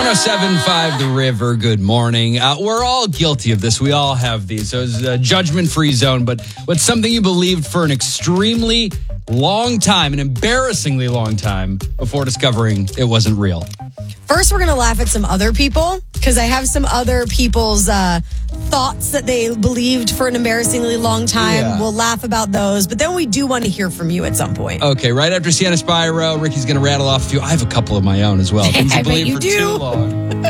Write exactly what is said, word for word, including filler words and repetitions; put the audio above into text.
one oh seven point five The River, good morning. Uh, we're all guilty of this. We all have these. So it's a judgment-free zone, but what's something you believed for an extremely long time, an embarrassingly long time, before discovering it wasn't real? First, we're going to laugh at some other people, because I have some other people's uh, thoughts that they believed for an embarrassingly long time. Yeah. We'll laugh about those, but then we do want to hear from you at some point. Okay, right after Sienna Spyro, Ricky's going to rattle off a few. I have a couple of my own as well. Things I you bet believed you for do. too long.